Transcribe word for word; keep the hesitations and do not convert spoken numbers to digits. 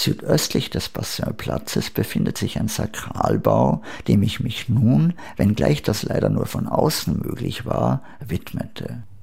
Südöstlich des Bassin-Platzes befindet sich ein Sakralbau, dem ich mich nun, wenngleich das leider nur von außen möglich war, widmete.